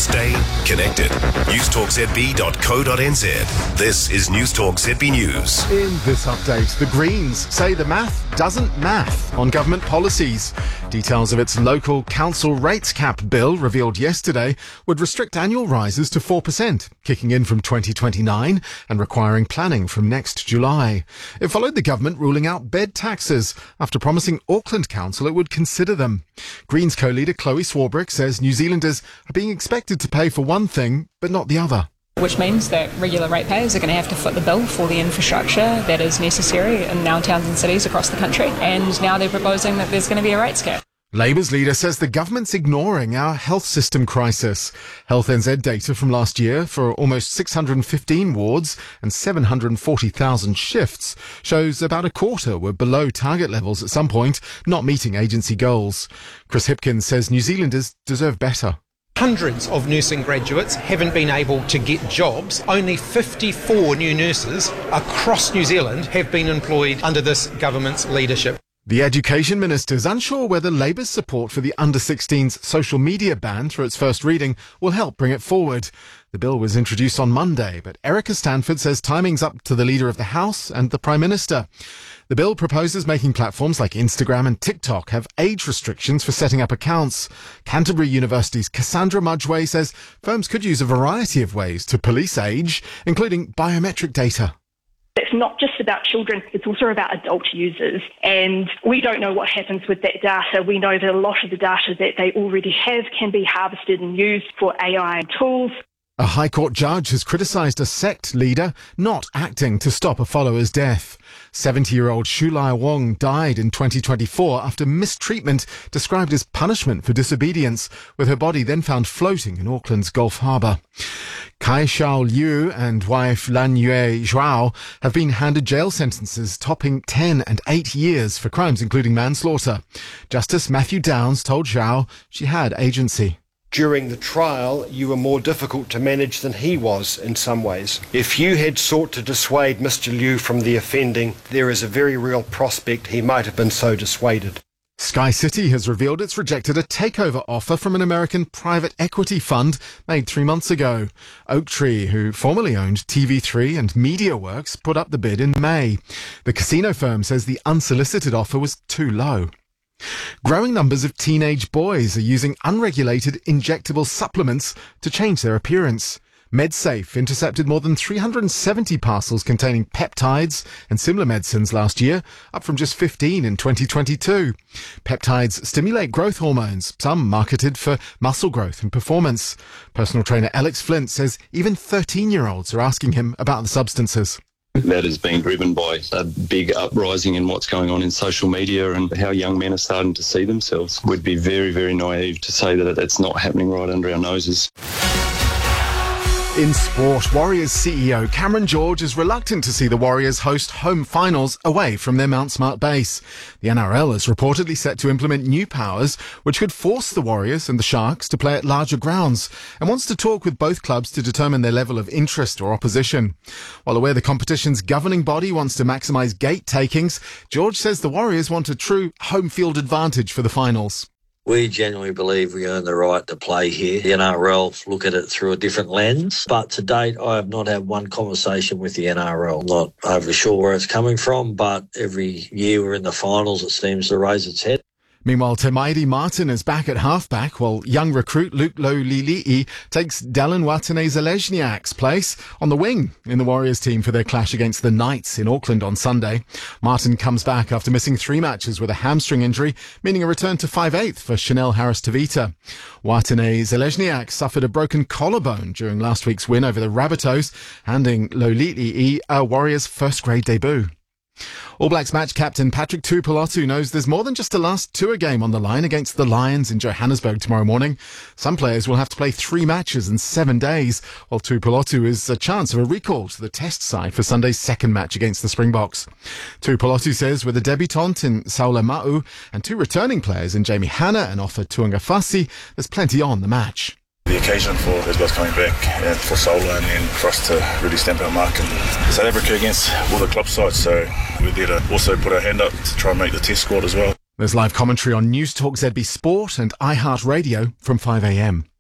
Stay connected. newstalkzb.co.nz. This is Newstalk ZB News. In this update, the Greens say the math doesn't math on government policies. Details of its local council rates cap bill revealed yesterday would restrict annual rises to 4%, kicking in from 2029 and requiring planning from next July. It followed the government ruling out bed taxes after promising Auckland Council it would consider them. Greens co-leader Chloe Swarbrick says New Zealanders are being expected to pay for one thing, but not the other. Which means that regular ratepayers are going to have to foot the bill for the infrastructure that is necessary in our towns and cities across the country. And now they're proposing that there's going to be a rates cap. Labour's leader says the government's ignoring our health system crisis. Health NZ data from last year for almost 615 wards and 740,000 shifts shows about a quarter were below target levels at some point, not meeting agency goals. Chris Hipkins says New Zealanders deserve better. Hundreds of nursing graduates haven't been able to get jobs. Only 54 new nurses across New Zealand have been employed under this government's leadership. The Education Minister is unsure whether Labour's support for the under-16s social media ban through its first reading will help bring it forward. The bill was introduced on Monday, but Erica Stanford says timing's up to the Leader of the House and the Prime Minister. The bill proposes making platforms like Instagram and TikTok have age restrictions for setting up accounts. Canterbury University's Cassandra Mudgway says firms could use a variety of ways to police age, including biometric data. It's not just about children, it's also about adult users. And we don't know what happens with that data. We know that a lot of the data that they already have can be harvested and used for AI tools. A High Court judge has criticised a sect leader not acting to stop a follower's death. 70-year-old Shulai Wong died in 2024 after mistreatment described as punishment for disobedience, with her body then found floating in Auckland's Gulf Harbour. Kai Shao Liu and wife Lan Yue Zhuao have been handed jail sentences topping 10 and 8 years for crimes including manslaughter. Justice Matthew Downs told Zhao she had agency. During the trial, you were more difficult to manage than he was in some ways. If you had sought to dissuade Mr. Liu from the offending, there is a very real prospect he might have been so dissuaded. Sky City has revealed it's rejected a takeover offer from an American private equity fund made 3 months ago. Oaktree, who formerly owned TV3 and MediaWorks, put up the bid in May. The casino firm says the unsolicited offer was too low. Growing numbers of teenage boys are using unregulated injectable supplements to change their appearance. MedSafe intercepted more than 370 parcels containing peptides and similar medicines last year, up from just 15 in 2022. Peptides stimulate growth hormones, some marketed for muscle growth and performance. Personal trainer Alex Flint says even 13-year-olds are asking him about the substances. That has been driven by a big uprising in what's going on in social media and how young men are starting to see themselves. We'd be very, very naive to say that that's not happening right under our noses. In sport, Warriors CEO Cameron George is reluctant to see the Warriors host home finals away from their Mount Smart base. The NRL is reportedly set to implement new powers which could force the Warriors and the Sharks to play at larger grounds and wants to talk with both clubs to determine their level of interest or opposition. While aware the competition's governing body wants to maximise gate takings, George says the Warriors want a true home field advantage for the finals. We genuinely believe we earn the right to play here. The NRL look at it through a different lens. But to date, I have not had one conversation with the NRL. I'm not overly sure where it's coming from, but every year we're in the finals, it seems to raise its head. Meanwhile, Tamaidi Martin is back at halfback, while young recruit Luke Lolili'i takes Dallin Watene-Zelezniak's place on the wing in the Warriors team for their clash against the Knights in Auckland on Sunday. Martin comes back after missing 3 matches with a hamstring injury, meaning a return to 5/8 for Chanel Harris-Tavita. Watene-Zelezniak suffered a broken collarbone during last week's win over the Rabbitohs, handing Lolili'i a Warriors first-grade debut. All Blacks match captain Patrick Tuipulotu knows there's more than just a last tour game on the line against the Lions in Johannesburg tomorrow morning. Some players will have to play 3 matches in 7 days, while Tuipulotu is a chance of a recall to the test side for Sunday's second match against the Springboks. Tuipulotu says with a debutant in Saula Ma'u and 2 returning players in Jamie Hanna and Ofa Tuangafasi, there's plenty on the match. The occasion for those guys coming back and for Solar and then for us to really stamp our mark in South Africa against all the club sides, so we're there to also put our hand up to try and make the test squad as well. There's live commentary on Newstalk ZB Sport and iHeartRadio from 5am.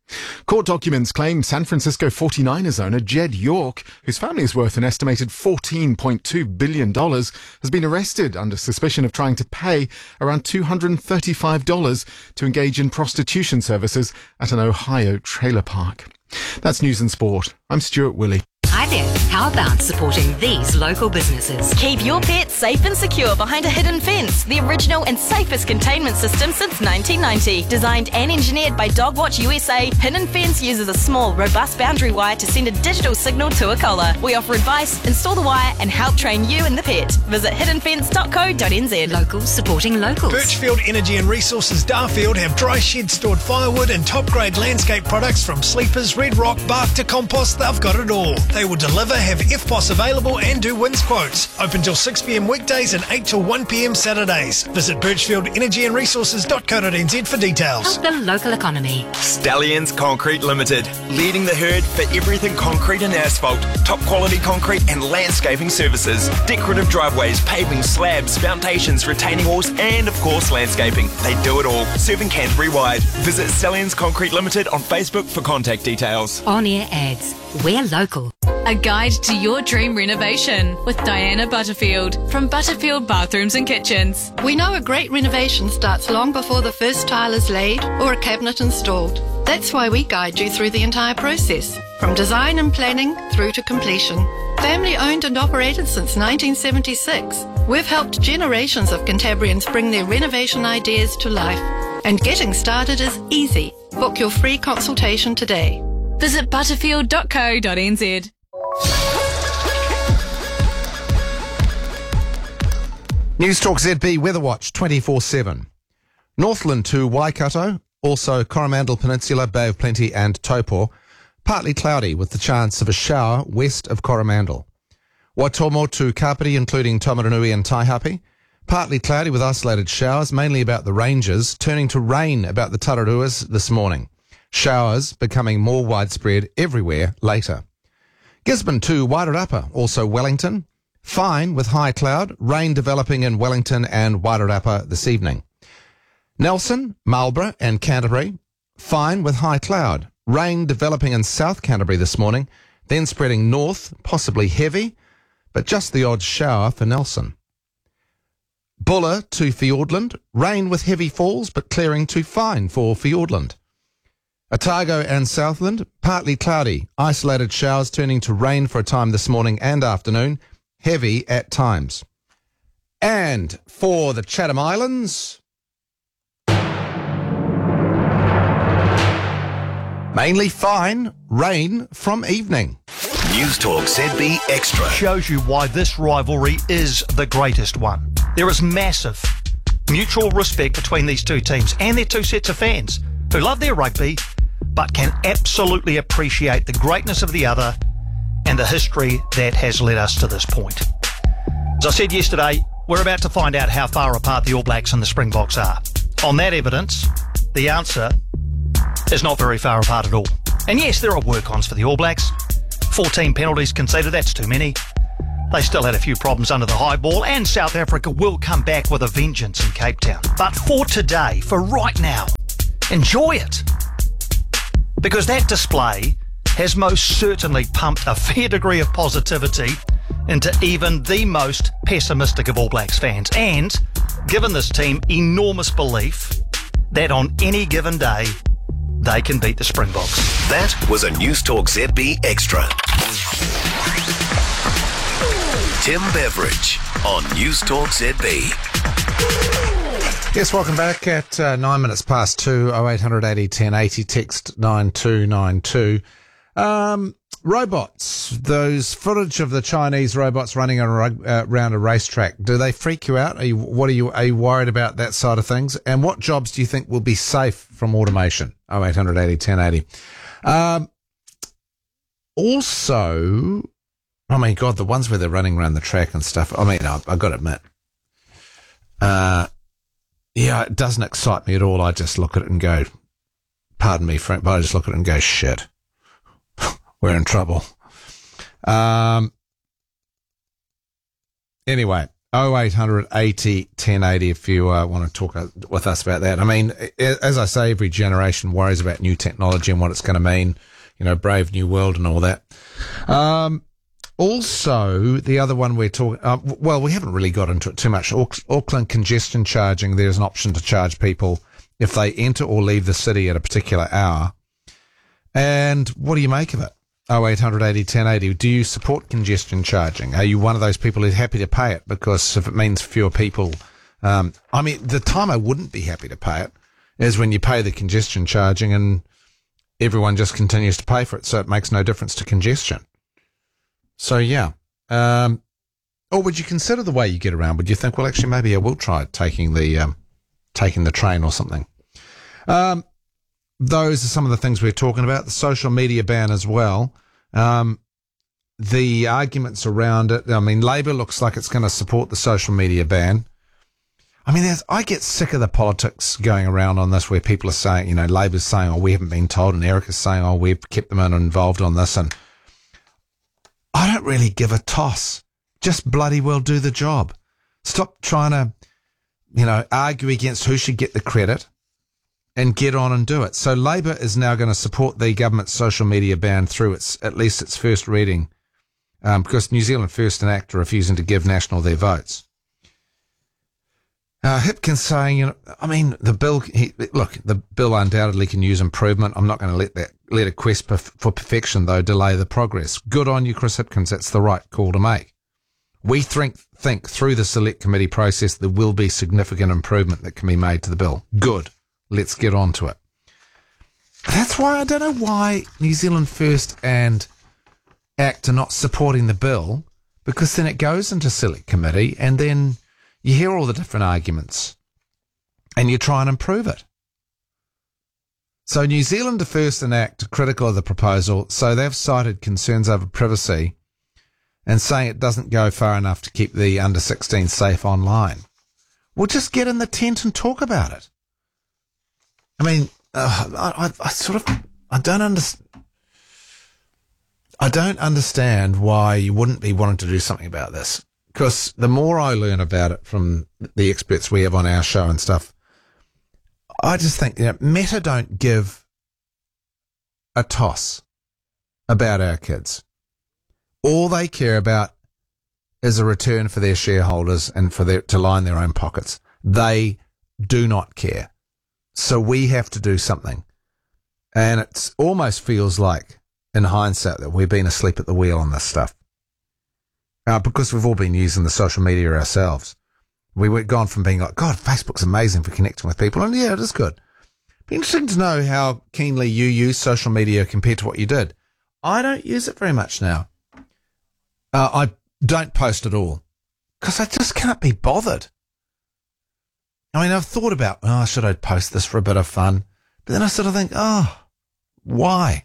Court documents claim San Francisco 49ers owner Jed York, whose family is worth an estimated $14.2 billion, has been arrested under suspicion of trying to pay around $235 to engage in prostitution services at an Ohio trailer park. That's News and Sport. I'm Stuart Willey. Hi there. How about supporting these local businesses? Keep your pets safe and secure behind a hidden fence. The original and safest containment system since 1990. Designed and engineered by Dogwatch USA, Hidden Fence uses a small, robust boundary wire to send a digital signal to a collar. We offer advice, install the wire, and help train you and the pet. Visit hiddenfence.co.nz. Locals supporting locals. Birchfield Energy and Resources Darfield have dry shed stored firewood and top-grade landscape products from sleepers, red rock, bark to compost. They've got it all. They will deliver, have FPOS available and do wins quotes. Open till 6pm weekdays and 8 till 1pm Saturdays. Visit birchfieldenergyanresources.co.nz for details. Help the local economy. Stallions Concrete Limited, leading the herd for everything concrete and asphalt, top quality concrete and landscaping services, decorative driveways, paving, slabs, foundations, retaining walls and of course landscaping. They do it all, serving Canterbury wide. Visit Stallions Concrete Limited on Facebook for contact details. On-air ads. We're local. A guide to your dream renovation with Diana Butterfield from Butterfield Bathrooms and Kitchens. We know a great renovation starts long before the first tile is laid or a cabinet installed. That's why we guide you through the entire process, from design and planning through to completion. Family owned and operated since 1976, we've helped generations of Cantabrians bring their renovation ideas to life. And getting started is easy. Book your free consultation today. Visit butterfield.co.nz. News Talk ZB Weather Watch 24/7. Northland to Waikato, also Coromandel Peninsula, Bay of Plenty and Taupo. Partly cloudy with the chance of a shower west of Coromandel. Waitomo to Kapiti, including Taumarunui and Taihape. Partly cloudy with isolated showers, mainly about the ranges, turning to rain about the Tararuas this morning. Showers becoming more widespread everywhere later. Gisborne to Wairarapa, also Wellington. Fine with high cloud, rain developing in Wellington and Wairarapa this evening. Nelson, Marlborough and Canterbury. Fine with high cloud, rain developing in South Canterbury this morning, then spreading north, possibly heavy, but just the odd shower for Nelson. Buller to Fiordland, rain with heavy falls but clearing to fine for Fiordland. Otago and Southland, partly cloudy, isolated showers turning to rain for a time this morning and afternoon, heavy at times. And for the Chatham Islands, mainly fine, rain from evening. News Talk ZB Extra. Shows you why this rivalry is the greatest one. There is massive mutual respect between these two teams and their two sets of fans who love their rugby but can absolutely appreciate the greatness of the other and the history that has led us to this point. As I said yesterday, we're about to find out how far apart the All Blacks and the Springboks are. On that evidence, the answer is not very far apart at all. And yes, there are work-ons for the All Blacks. 14 penalties conceded, that's too many. They still had a few problems under the high ball, and South Africa will come back with a vengeance in Cape Town. But for today, for right now, enjoy it. Because that display has most certainly pumped a fair degree of positivity into even the most pessimistic of All Blacks fans, and given this team enormous belief that on any given day they can beat the Springboks. That was a News Talk ZB Extra. Tim Beveridge on News Talk ZB. Yes, welcome back at 9 minutes past 2, 0880 1080, text 9292. Robots, those footage of the Chinese robots running around a racetrack, do they freak you out? Are you worried about that side of things? And what jobs do you think will be safe from automation? 0880 1080. Also, oh my God, the ones where they're running around the track and stuff. I mean, I've got to admit, yeah, it doesn't excite me at all. I just look at it and go, pardon me, Frank, but I just look at it and go, shit, we're in trouble. Anyway, 0800 80 1080 if you want to talk with us about that. I mean, as I say, every generation worries about new technology and what it's going to mean, brave new world and all that. Also, the other one we're talking, we haven't really got into it too much. Auckland congestion charging, there's an option to charge people if they enter or leave the city at a particular hour. And what do you make of it? 0800 80 1080. Do you support congestion charging? Are you one of those people who's happy to pay it? Because if it means fewer people, the time I wouldn't be happy to pay it is when you pay the congestion charging and everyone just continues to pay for it, so it makes no difference to congestion. So, yeah. Or would you consider the way you get around? Would you think, well, actually, maybe I will try taking the train or something? Those are some of the things we're talking about. The social media ban as well. The arguments around it. Labor looks like it's going to support the social media ban. I get sick of the politics going around on this where people are saying, Labor's saying, oh, we haven't been told, and Eric is saying, oh, we've kept them involved on this, and I don't really give a toss. Just bloody well do the job. Stop trying to, argue against who should get the credit and get on and do it. So Labor is now going to support the government's social media ban through at least its first reading, because New Zealand First and ACT are refusing to give National their votes. Hipkins saying, the bill undoubtedly can use improvement. I'm not going to let a quest for perfection, though, delay the progress. Good on you, Chris Hipkins. That's the right call to make. We think through the select committee process there will be significant improvement that can be made to the bill. Good. Let's get on to it. That's why I don't know why New Zealand First and ACT are not supporting the bill, because then it goes into select committee and then you hear all the different arguments and you try and improve it. So New Zealand First and ACT are critical of the proposal, so they've cited concerns over privacy and saying it doesn't go far enough to keep the under 16 safe online. Well, just get in the tent and talk about it. I don't understand why you wouldn't be wanting to do something about this. Because the more I learn about it from the experts we have on our show and stuff, I just think, Meta don't give a toss about our kids. All they care about is a return for their shareholders and to line their own pockets. They do not care. So we have to do something. And it almost feels like, in hindsight, that we've been asleep at the wheel on this stuff. Because we've all been using the social media ourselves. We've gone from being like, God, Facebook's amazing for connecting with people. And yeah, it is good. Be interesting to know how keenly you use social media compared to what you did. I don't use it very much now. I don't post at all because I just can't be bothered. I've thought about, should I post this for a bit of fun? But then I sort of think, why?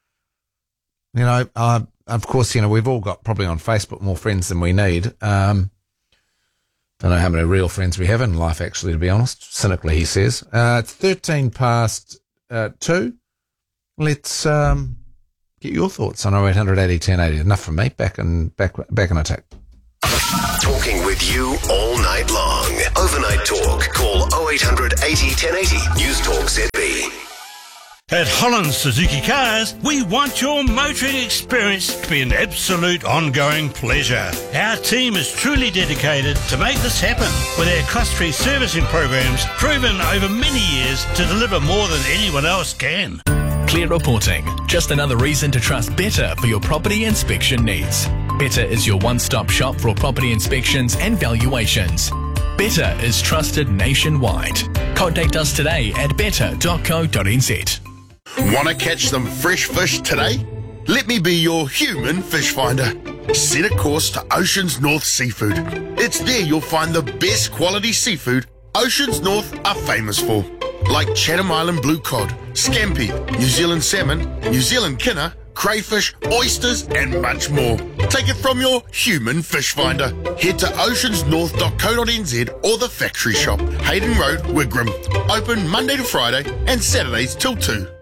Of course, we've all got probably on Facebook more friends than we need. Don't know how many real friends we have in life, actually, to be honest. Cynically, he says. It's 13 past 2. Let's get your thoughts on 0800 80 1080. Enough from me. Back in attack. Talking with you all night long. Overnight talk. Call 0800 80 1080. News Talk ZB. At Holland Suzuki Cars, we want your motoring experience to be an absolute ongoing pleasure. Our team is truly dedicated to make this happen with our cost-free servicing programs proven over many years to deliver more than anyone else can. Clear reporting. Just another reason to trust Better for your property inspection needs. Better is your one-stop shop for property inspections and valuations. Better is trusted nationwide. Contact us today at better.co.nz. Want to catch some fresh fish today? Let me be your human fish finder. Set a course to Oceans North Seafood. It's there you'll find the best quality seafood Oceans North are famous for, like Chatham Island blue cod, scampi, New Zealand salmon, New Zealand kinner, crayfish, oysters, and much more. Take it from your human fish finder. Head to oceansnorth.co.nz or the factory shop, Hayden Road, Wigram. Open Monday to Friday and Saturdays till 2.